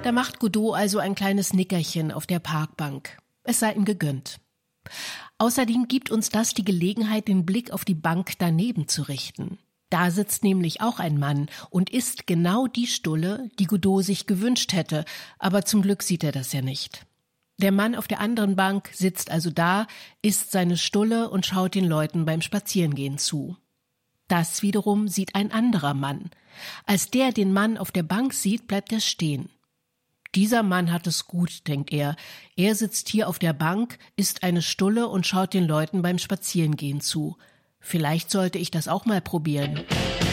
Da macht Godot also ein kleines Nickerchen auf der Parkbank. Es sei ihm gegönnt. Außerdem gibt uns das die Gelegenheit, den Blick auf die Bank daneben zu richten. Da sitzt nämlich auch ein Mann und isst genau die Stulle, die Godot sich gewünscht hätte, aber zum Glück sieht er das ja nicht. Der Mann auf der anderen Bank sitzt also da, isst seine Stulle und schaut den Leuten beim Spazierengehen zu. Das wiederum sieht ein anderer Mann. Als der den Mann auf der Bank sieht, bleibt er stehen. Dieser Mann hat es gut, denkt er. Er sitzt hier auf der Bank, isst eine Stulle und schaut den Leuten beim Spazierengehen zu. Vielleicht sollte ich das auch mal probieren.